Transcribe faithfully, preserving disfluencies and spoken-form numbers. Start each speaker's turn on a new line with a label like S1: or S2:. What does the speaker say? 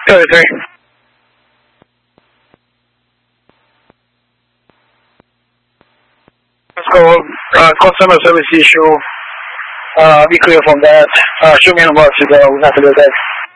S1: thirty-three. Let's go. Uh, customer service issue. Uh, be clear from that. Uh, show me a number to go. Not to do that.